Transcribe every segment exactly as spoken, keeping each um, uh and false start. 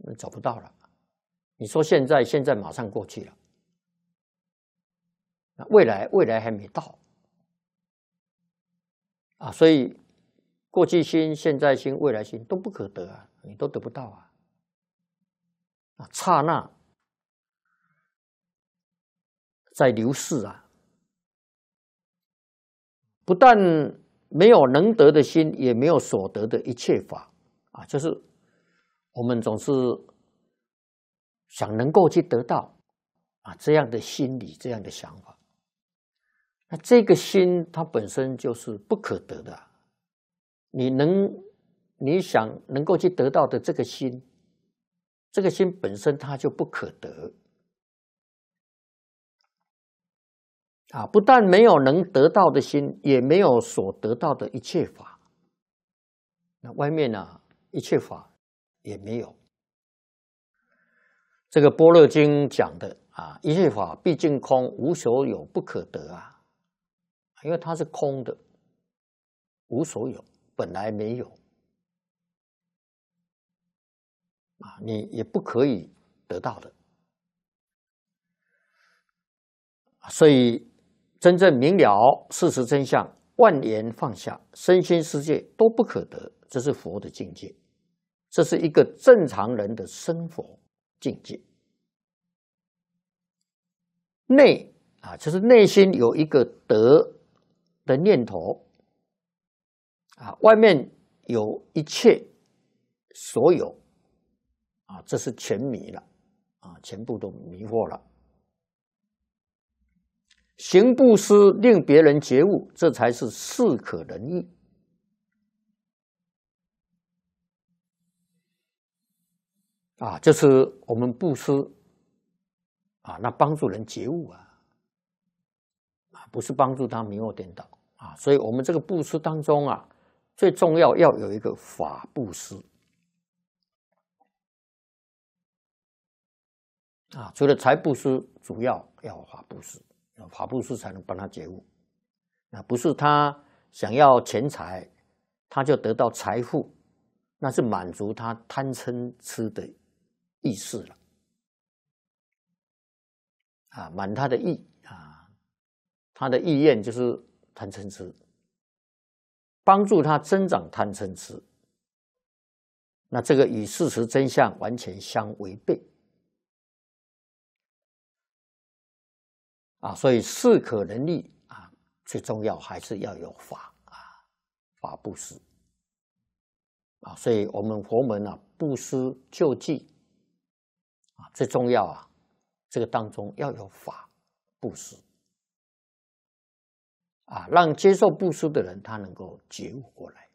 找不到了。你说现在，现在马上过去了，未来未来还没到啊，所以过去心、现在心、未来心都不可得啊，你都得不到啊。啊，刹那在流逝啊，不但没有能得的心，也没有所得的一切法啊，就是我们总是想能够去得到啊这样的心理，这样的想法。那这个心它本身就是不可得的啊，你能你想能够去得到的这个心，这个心本身它就不可得啊！不但没有能得到的心，也没有所得到的一切法。那外面呢、啊，一切法也没有。这个《般若经》讲的啊，一切法毕竟空，无所有，不可得啊。因为它是空的，无所有，本来没有啊，你也不可以得到的。所以真正明了事实真相，万言放下，身心世界都不可得，这是佛的境界，这是一个正常人的生佛境界。内啊，就是内心有一个得的念头啊，外面有一切所有啊，这是全迷了啊，全部都迷惑了。行布施令别人觉悟，这才是适可人意啊，就是我们布施啊，那帮助人觉悟啊，啊，不是帮助他迷惑颠倒啊。所以我们这个布施当中啊，最重要要有一个法布施啊，除了财布施，主要要法布施，要法布施才能帮他觉悟。那不是他想要钱财，他就得到财富，那是满足他贪嗔痴的意识了啊，满他的意啊，他的意愿就是贪嗔痴，帮助他增长贪嗔痴，那这个与事实真相完全相违背啊，所以适可人意啊，最重要还是要有法啊，法布施啊，所以我们佛门啊，布施救济啊，最重要啊，这个当中要有法布施啊，让接受布施的人他能够觉悟过来。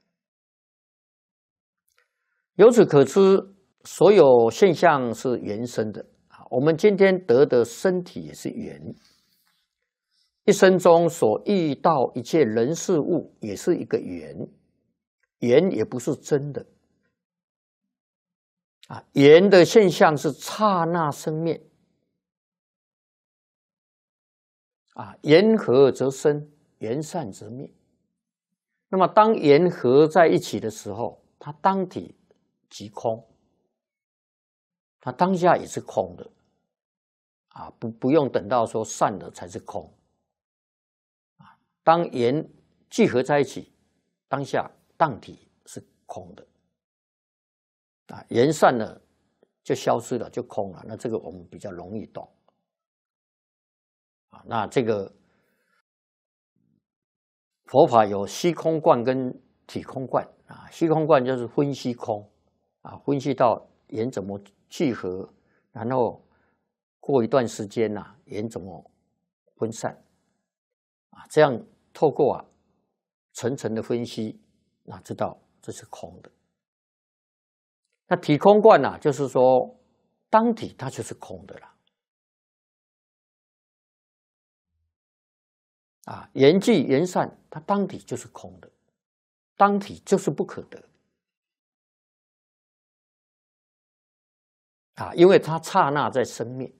由此可知，所有现象是缘生的啊，我们今天得的身体也是缘。一生中所遇到一切人事物，也是一个缘，缘也不是真的啊。缘的现象是刹那生灭啊，缘合则生，缘散则灭。那么当缘合在一起的时候，它当体即空，它当下也是空的啊，不不用等到说散了才是空。当缘聚合在一起，当下当体是空的啊，缘散了就消失了，就空了。那这个我们比较容易懂啊。那这个佛法有虚空观跟体空观啊，虚空观就是分析空啊，分析到缘怎么聚合，然后过一段时间呐，缘怎么分散啊，这样。透过啊层层的分析，那知道这是空的。那体空观啊，就是说当体它就是空的了啊，缘聚缘散，它当体就是空的，当体就是不可得啊，因为它刹那在生灭。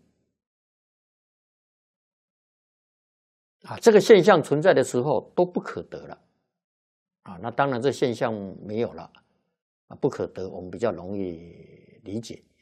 啊，这个现象存在的时候都不可得了，啊，那当然这现象没有了，啊，不可得，我们比较容易理解。